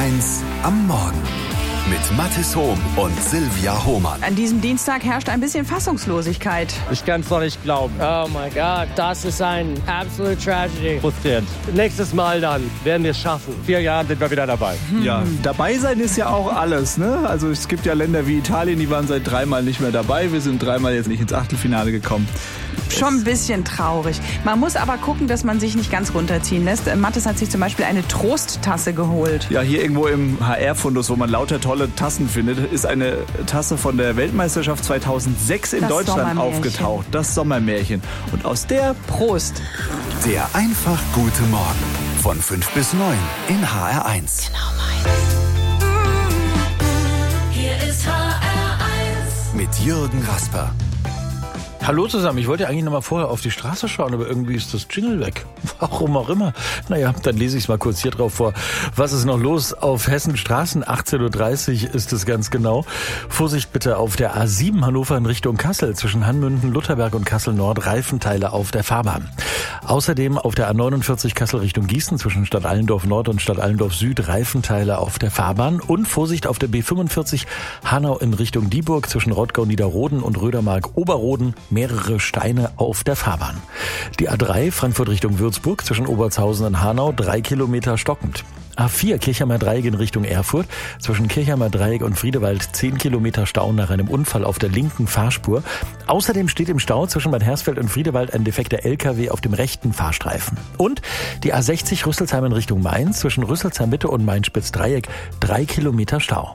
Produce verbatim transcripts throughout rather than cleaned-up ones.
eins am Morgen mit Mathis Hohm und Silvia Hohmann. An diesem Dienstag herrscht ein bisschen Fassungslosigkeit. Ich kann es doch nicht glauben. Oh mein Gott, das ist ein absolute Tragedy. Frustrierend. Nächstes Mal dann werden wir es schaffen. In vier Jahren sind wir wieder dabei. Hm. Ja, dabei sein ist ja auch alles, ne? Also es gibt ja Länder wie Italien, die waren seit dreimal nicht mehr dabei. Wir sind dreimal jetzt nicht ins Achtelfinale gekommen. Schon ein bisschen traurig. Man muss aber gucken, dass man sich nicht ganz runterziehen lässt. Mathis hat sich zum Beispiel eine Trosttasse geholt. Ja, hier irgendwo im H R-Fundus, wo man lauter tolle Tassen findet, ist eine Tasse von der Weltmeisterschaft zweitausendsechs in das Deutschland aufgetaucht. Das Sommermärchen. Und aus der Prost. Der einfach gute Morgen von fünf bis neun in H R eins. Genau meins. Hier ist H R eins. Mit Jürgen Rasper. Hallo zusammen, ich wollte ja eigentlich noch mal vorher auf die Straße schauen, aber irgendwie ist das Jingle weg. Warum auch immer. Naja, dann lese ich es mal kurz hier drauf vor. Was ist noch los auf Hessen Straßen? achtzehn Uhr dreißig ist es ganz genau. Vorsicht bitte auf der A sieben Hannover in Richtung Kassel. Zwischen Hanmünden, Lutherberg und Kassel Nord Reifenteile auf der Fahrbahn. Außerdem auf der A neunundvierzig Kassel Richtung Gießen zwischen Stadt Allendorf Nord und Stadt Allendorf Süd Reifenteile auf der Fahrbahn. Und Vorsicht auf der B fünfundvierzig Hanau in Richtung Dieburg zwischen Rottgau Niederroden und Rödermark Oberroden. Mehrere Steine auf der Fahrbahn. Die A drei Frankfurt Richtung Würzburg zwischen Obertshausen und Hanau drei Kilometer stockend. A vier Kirchheimer Dreieck in Richtung Erfurt zwischen Kirchheimer Dreieck und Friedewald zehn Kilometer Stau nach einem Unfall auf der linken Fahrspur. Außerdem steht im Stau zwischen Bad Hersfeld und Friedewald ein defekter L K W auf dem rechten Fahrstreifen. Und die A sechzig Rüsselsheim in Richtung Mainz zwischen Rüsselsheim Mitte und Mainz-Spitz-Dreieck drei Kilometer Stau.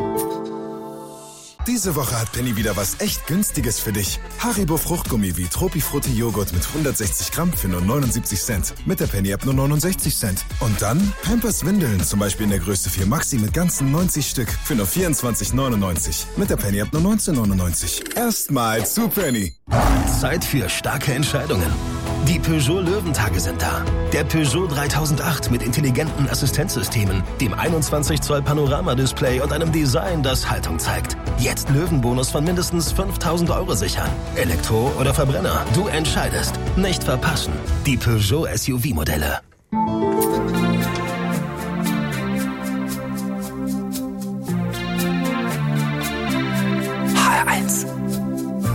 Diese Woche hat Penny wieder was echt Günstiges für dich. Haribo Fruchtgummi wie Tropifrutti Joghurt mit hundertsechzig Gramm für nur neunundsiebzig Cent. Mit der Penny-App nur neunundsechzig Cent. Und dann Pampers Windeln, zum Beispiel in der Größe vier Maxi mit ganzen neunzig Stück für nur vierundzwanzig neunundneunzig. Mit der Penny-App nur neunzehn neunundneunzig. Erstmal zu Penny. Zeit für starke Entscheidungen. Die Peugeot Löwentage sind da. Der Peugeot dreitausendacht mit intelligenten Assistenzsystemen, dem einundzwanzig Zoll Panoramadisplay und einem Design, das Haltung zeigt. Jetzt Löwenbonus von mindestens fünftausend Euro sichern. Elektro oder Verbrenner, du entscheidest. Nicht verpassen. Die Peugeot S U V-Modelle.